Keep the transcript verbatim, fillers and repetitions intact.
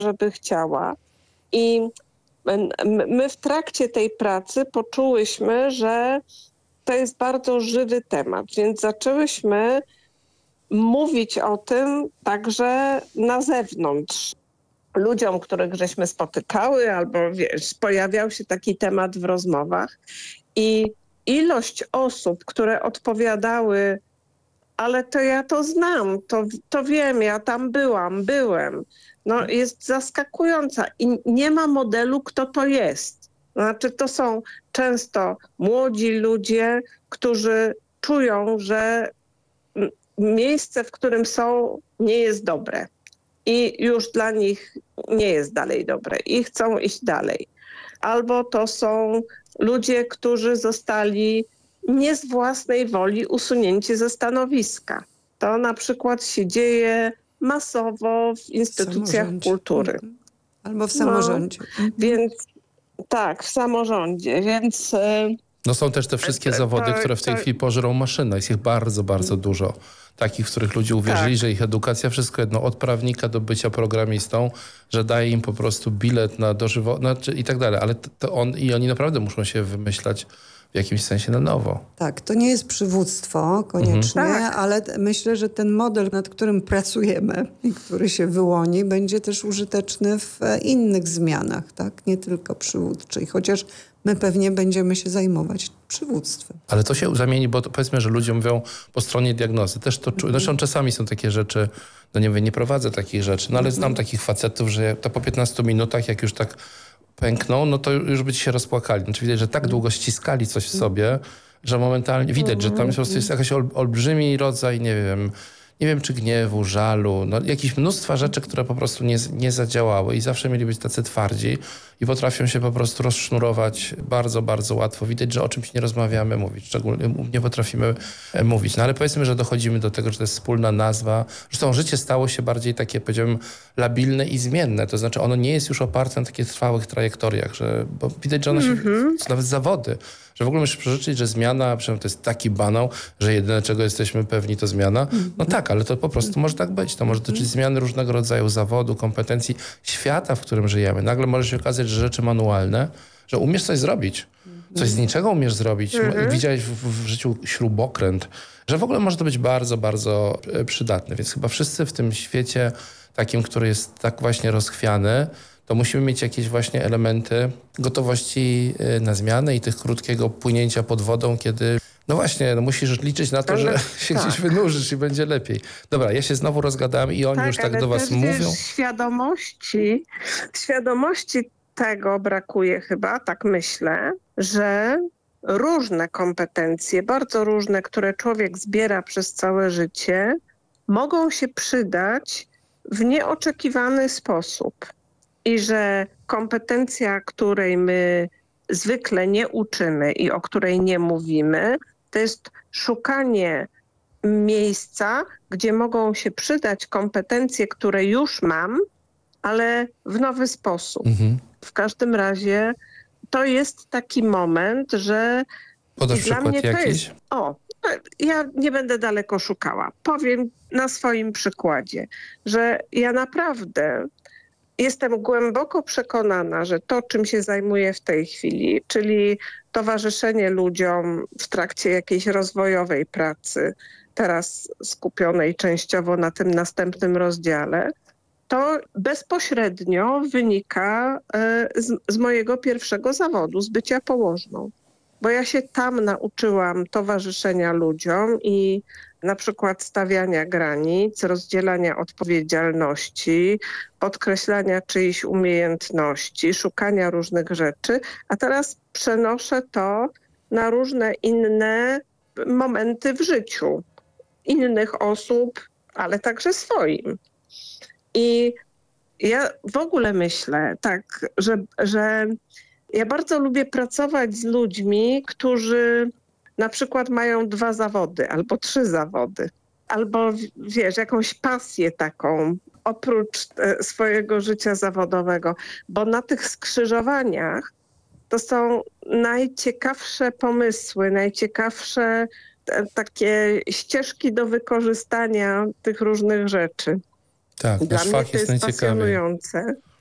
żeby chciała. I my w trakcie tej pracy poczułyśmy, że to jest bardzo żywy temat, więc zaczęłyśmy mówić o tym także na zewnątrz. Ludziom, których żeśmy spotykały, albo wiesz, pojawiał się taki temat w rozmowach i ilość osób, które odpowiadały, ale to ja to znam, to, to wiem, ja tam byłam, byłem, no jest zaskakująca i nie ma modelu, kto to jest. Znaczy to są często młodzi ludzie, którzy czują, że miejsce, w którym są, nie jest dobre. I już dla nich nie jest dalej dobre i chcą iść dalej. Albo to są ludzie, którzy zostali nie z własnej woli usunięci ze stanowiska. To na przykład się dzieje masowo w instytucjach kultury. Albo w samorządzie. No, więc tak, w samorządzie, więc... No są też te wszystkie zawody, które w tej chwili pożerą maszynę. Jest ich bardzo, bardzo dużo. Takich, w których ludzie uwierzyli, tak, że ich edukacja, wszystko jedno, od prawnika do bycia programistą, że daje im po prostu bilet na dożywocie no, i tak dalej. Ale to on, i oni naprawdę muszą się wymyślać w jakimś sensie na nowo. Tak, to nie jest przywództwo koniecznie, mhm. tak. ale myślę, że ten model, nad którym pracujemy i który się wyłoni, będzie też użyteczny w innych zmianach, tak? Nie tylko przywódczej, chociaż my pewnie będziemy się zajmować przywództwem. Ale to się zamieni, bo to powiedzmy, że ludzie mówią po stronie diagnozy. Też to czuję. Zresztą czasami są takie rzeczy, no nie wiem, nie prowadzę takich rzeczy, no ale znam takich facetów, że to po piętnastu minutach, jak już tak pękną, no to już by ci się rozpłakali. Znaczy widać, że tak długo ściskali coś w sobie, że momentalnie widać, że tam po prostu jest jakiś ol, olbrzymi rodzaj, nie wiem, nie wiem czy gniewu, żalu, no jakieś mnóstwa rzeczy, które po prostu nie, nie zadziałały i zawsze mieli być tacy twardzi i potrafią się po prostu rozsznurować bardzo, bardzo łatwo. Widać, że o czymś nie rozmawiamy mówić, szczególnie nie potrafimy mówić. No ale powiedzmy, że dochodzimy do tego, że to jest wspólna nazwa. Zresztą życie stało się bardziej takie, powiedziałbym, labilne i zmienne. To znaczy ono nie jest już oparte na takich trwałych trajektoriach, że, bo widać, że ono się, mm-hmm. nawet zawody, że w ogóle musisz przeżyczyć, że zmiana, przynajmniej to jest taki banał, że jedyne, czego jesteśmy pewni, to zmiana. No tak, ale to po prostu może tak być. To może dotyczyć zmiany różnego rodzaju zawodu, kompetencji, świata, w którym żyjemy. Nagle może się okazać, że rzeczy manualne, że umiesz coś zrobić. Coś z niczego umiesz zrobić. Mm-hmm. Widziałeś w, w życiu śrubokręt, że w ogóle może to być bardzo, bardzo przydatne. Więc chyba wszyscy w tym świecie takim, który jest tak właśnie rozchwiany, to musimy mieć jakieś właśnie elementy gotowości na zmianę i tych krótkiego płynięcia pod wodą, kiedy no właśnie, no musisz liczyć na to, że się tak. gdzieś wynurzysz i będzie lepiej. Dobra, ja się znowu rozgadałem i oni tak, już tak do was mówią. Wiesz, świadomości, świadomości tego brakuje chyba, tak myślę, że różne kompetencje, bardzo różne, które człowiek zbiera przez całe życie, mogą się przydać w nieoczekiwany sposób. I że kompetencja, której my zwykle nie uczymy i o której nie mówimy, to jest szukanie miejsca, gdzie mogą się przydać kompetencje, które już mam, ale w nowy sposób. Mhm. W każdym razie to jest taki moment, że Podasz dla mnie to jakiś? jest... O, ja nie będę daleko szukała. Powiem na swoim przykładzie, że ja naprawdę jestem głęboko przekonana, że to, czym się zajmuję w tej chwili, czyli towarzyszenie ludziom w trakcie jakiejś rozwojowej pracy, teraz skupionej częściowo na tym następnym rozdziale, to bezpośrednio wynika z, z mojego pierwszego zawodu, z bycia położną. Bo ja się tam nauczyłam towarzyszenia ludziom i na przykład stawiania granic, rozdzielania odpowiedzialności, podkreślania czyichś umiejętności, szukania różnych rzeczy, a teraz przenoszę to na różne inne momenty w życiu innych osób, ale także swoim. I ja w ogóle myślę tak, że, że ja bardzo lubię pracować z ludźmi, którzy na przykład mają dwa zawody albo trzy zawody, albo wiesz, jakąś pasję taką oprócz swojego życia zawodowego, bo na tych skrzyżowaniach to są najciekawsze pomysły, najciekawsze takie ścieżki do wykorzystania tych różnych rzeczy. Tak, Dla nasz mnie fach to jest jest najciekawiej. pasjonujące.